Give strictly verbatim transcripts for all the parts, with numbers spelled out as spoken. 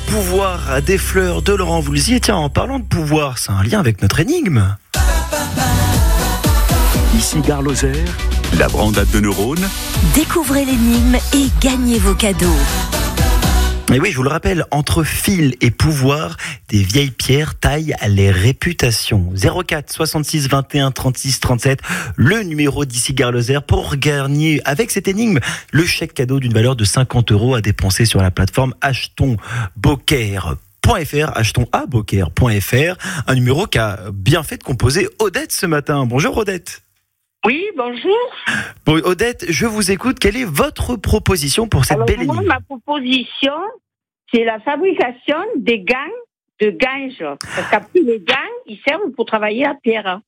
pouvoir des fleurs de Laurent Voulzy. Tiens, en parlant de pouvoir, c'est un lien avec notre énigme. Ici Gare Lozère, la brandade de neurones. Découvrez l'énigme et gagnez vos cadeaux. Et oui, je vous le rappelle, entre fil et pouvoir, des vieilles pierres taillent les réputations. zéro quatre soixante-six vingt et un trente-six trente-sept, le numéro d'ici Gare Lozère pour gagner avec cette énigme le chèque cadeau d'une valeur de cinquante euros à dépenser sur la plateforme achetons beaucaire point f r, achetons à beaucaire point f r, un numéro qu'a bien fait de composer Odette ce matin. Bonjour Odette. Oui, bonjour. Bon, Odette, je vous écoute. Quelle est votre proposition pour cette Alors, belle moi, énigme ? ma proposition, c'est la fabrication des gants de gange. Parce qu'après, les gants, ils servent pour travailler la pierre.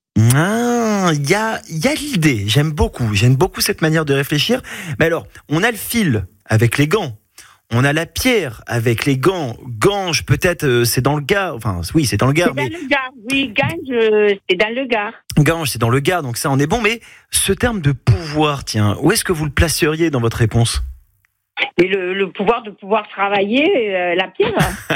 Ah, il y a, y a l'idée. J'aime beaucoup. J'aime beaucoup cette manière de réfléchir. Mais alors, on a le fil avec les gants. On a la pierre avec les gants. Gange, peut-être, euh, c'est dans le Gard. Enfin, oui, c'est dans le Gard. C'est mais... dans le Gard. Oui, gange, euh, c'est dans le Gard. Gange, c'est dans le Gard, donc ça, on est bon. Mais ce terme de pouvoir, tiens, où est-ce que vous le placeriez dans votre réponse ? Et le, le pouvoir de pouvoir travailler euh, la pierre.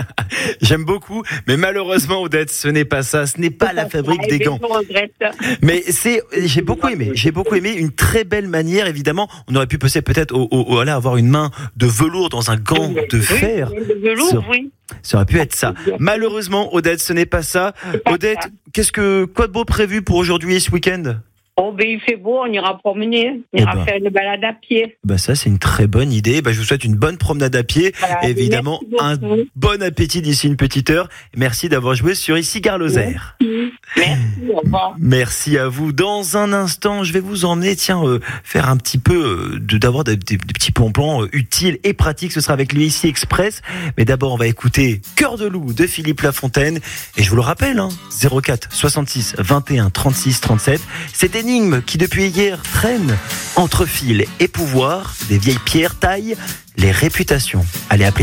J'aime beaucoup, mais malheureusement, Odette, ce n'est pas ça. Ce n'est pas la fabrique des gants. Je regrette. Mais c'est, j'ai beaucoup aimé. J'ai beaucoup aimé une très belle manière. Évidemment, on aurait pu penser peut-être au, au, au là, avoir une main de velours dans un gant de fer. Oui, de velours, ça, oui. Ça aurait pu être ça. Malheureusement, Odette, ce n'est pas ça. Pas Odette, ça. qu'est-ce que quoi de beau prévu pour aujourd'hui et ce week-end ? Oh, ben il fait beau, on ira promener. On ira Eh ben. faire une balade à pied. Bah ça, c'est une très bonne idée. Bah, je vous souhaite une bonne promenade à pied. Voilà, Évidemment, un merci beaucoup. bon appétit d'ici une petite heure. Merci d'avoir joué sur Ici Gare Lozère. Merci, au revoir. Merci à vous. Dans un instant, je vais vous emmener, tiens, euh, faire un petit peu, euh, de, d'avoir des, des, des petits pompons euh, utiles et pratiques. Ce sera avec l'U I C Express. Mais d'abord, on va écouter Cœur de loup de Philippe Lafontaine. Et je vous le rappelle, hein, zéro quatre soixante-six vingt et un trente-six trente-sept. Cette énigme qui, depuis hier, traîne entre fil et pouvoir. Des vieilles pierres taillent les réputations. Allez, appelez